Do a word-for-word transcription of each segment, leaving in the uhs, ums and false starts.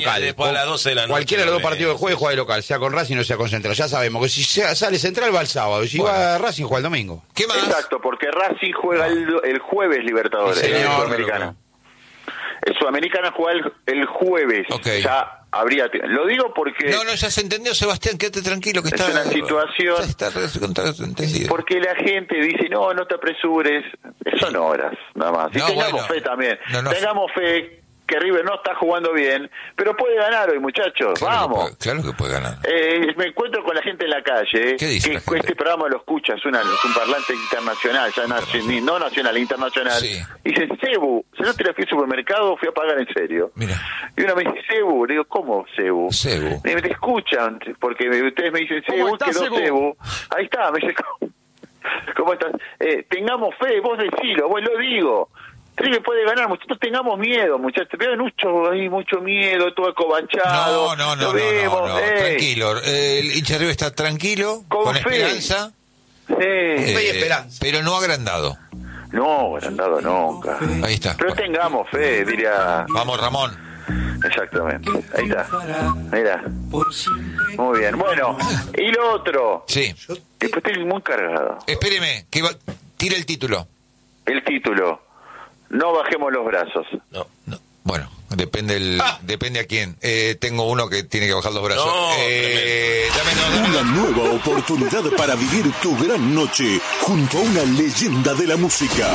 local. Después a las doce de la noche. Cualquiera de los dos partidos del jueves juega de local, sea con Racing o sea con Central. Ya sabemos que si sale Central va el sábado, y si bueno. va Racing juega el domingo. ¿Qué más? Exacto, porque Racing juega el, el jueves Libertadores, sí, señor, el Sudamericana. El Sudamericana juega el, el jueves. Okay. Ya habría... Lo digo porque... No, no, ya se entendió, Sebastián, quédate tranquilo que es está... una situación... Está entendido. Porque la gente dice, no, no te apresures. Son horas, nada más. Y no, tengamos bueno, fe también. No, no, tengamos fe que River no está jugando bien, pero puede ganar hoy, muchachos. Claro Vamos. Que puede, claro que puede ganar. Eh, me encuentro con la gente en la calle. ¿Qué dice que la gente? Este programa lo escucha, es, una, es un parlante internacional, ya nacional, no nacional, internacional. Sí. Y dice, Cebu, si no te la fui al supermercado, fui a pagar en serio. Mira. Y uno me dice, Cebu, le digo, ¿cómo Cebu? Cebu. Y me te escuchan, porque ustedes me dicen, Cebu, quedó Cebu? Cebu. Ahí está, me dice, ¿cómo, ¿cómo estás? Eh, tengamos fe, vos decilo, vos lo digo. River puede ganar, muchachos, tengamos miedo, muchachos. Veo mucho ahí, mucho miedo, todo acobachado. No, no, no, lo no, vemos, no, no, ey. tranquilo. Eh, el hincha de River está tranquilo, con, con fe. esperanza. Sí. Eh, Fe y esperanza. Pero no agrandado. No, agrandado nunca. Ahí está. Pero Bueno. tengamos fe, diría. Vamos, Ramón. Exactamente. Ahí está. Mira. Muy bien. Bueno, y lo otro. Sí. Después estoy muy cargado. Espéreme, que va... tire el título. El título. No bajemos los brazos. No. No. Bueno, depende el, ah. depende a quién. Eh, tengo uno que tiene que bajar los brazos. No, eh, dame, no, dame, una nueva oportunidad para vivir tu gran noche junto a una leyenda de la música.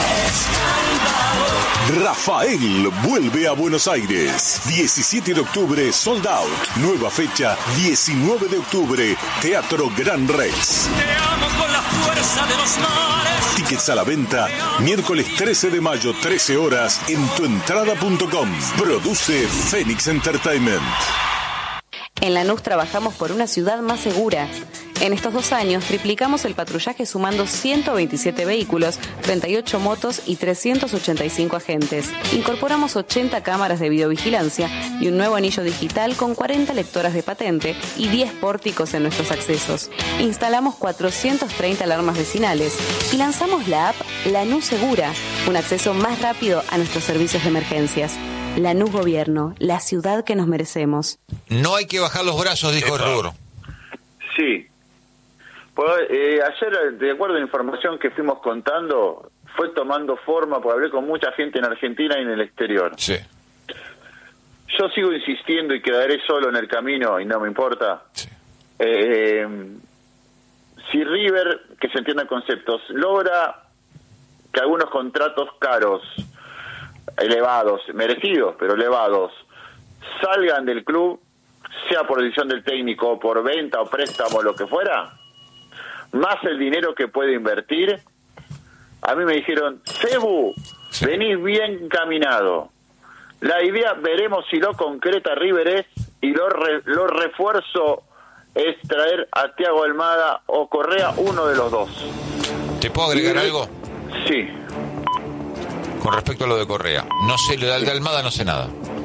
Rafael vuelve a Buenos Aires. diecisiete de octubre, sold out. Nueva fecha, diecinueve de octubre, Teatro Gran Rex. Te amo con la fuerza de los mares. Tickets a la venta, miércoles trece de mayo, trece horas, en tuentrada punto com. Produce Phoenix Entertainment. En Lanús trabajamos por una ciudad más segura. En estos dos años triplicamos el patrullaje sumando ciento veintisiete vehículos, treinta y ocho motos y trescientos ochenta y cinco agentes. Incorporamos ochenta cámaras de videovigilancia y un nuevo anillo digital con cuarenta lectoras de patente y diez pórticos en nuestros accesos. Instalamos cuatrocientas treinta alarmas vecinales y lanzamos la app Lanús Segura, un acceso más rápido a nuestros servicios de emergencias. Lanús Gobierno, la ciudad que nos merecemos. No hay que bajar los brazos, dijo Rur. Sí. Pues, eh, ayer, de acuerdo a la información que fuimos contando, fue tomando forma, porque hablé con mucha gente en Argentina y en el exterior. Sí. Yo sigo insistiendo y quedaré solo en el camino y no me importa. Sí. Eh, si River, que se entiendan conceptos, logra que algunos contratos caros, elevados, merecidos, pero elevados, salgan del club, sea por decisión del técnico, por venta o préstamo, lo que fuera, más el dinero que puede invertir. A mí me dijeron, Cebu, sí. venís bien encaminado. La idea, veremos si lo concreta River es, y lo, re, lo refuerzo es traer a Thiago Almada o Correa, uno de los dos. ¿Te puedo agregar y, algo? Sí. Con respecto a lo de Correa, no sé, lo de Almada no sé nada.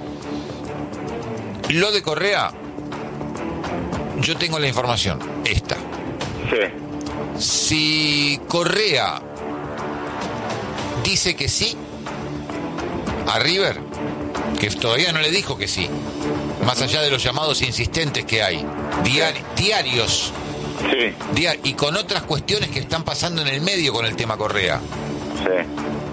Lo de Correa, yo tengo la información, esta. Sí. Si Correa dice que sí a River, que todavía no le dijo que sí, más allá de los llamados insistentes que hay, diari- diarios, sí. diar- y con otras cuestiones que están pasando en el medio con el tema Correa. Sí.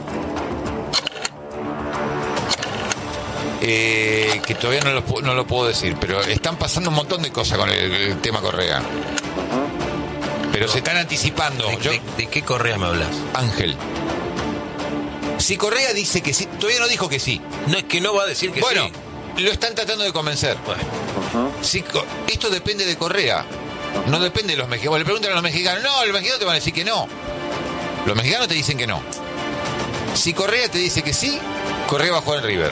Eh, que todavía no lo, no lo puedo decir, pero están pasando un montón de cosas con el, el tema Correa. Pero no. se están anticipando. ¿De, Yo, de, ¿De qué Correa me hablas? Ángel. Si Correa dice que sí, todavía no dijo que sí. No, es que no va a decir que bueno, sí. Bueno, lo están tratando de convencer. Bueno. Uh-huh. Si, esto depende de Correa. No depende de los mexicanos. Le preguntan a los mexicanos. No, los mexicanos te van a decir que no. Los mexicanos te dicen que no. Si Correa te dice que sí, Correa va a jugar en River.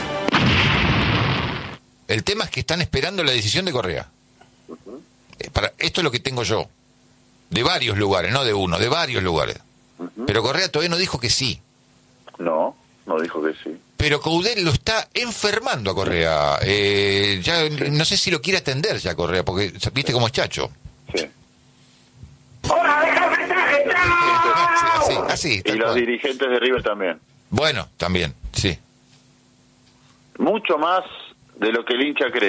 El tema es que están esperando la decisión de Correa. Uh-huh. Para, esto es lo que tengo yo. De varios lugares, no de uno, de varios lugares. Uh-huh. Pero Correa todavía no dijo que sí. No, no dijo que sí. Pero Coudet lo está enfermando a Correa. Eh, ya sí. No sé si lo quiere atender ya Correa, porque viste cómo es Chacho. Sí. ¡Hola, deja el mensaje! Así, así. Y los cual. dirigentes de River también. Bueno, también, sí. Mucho más de lo que el hincha cree.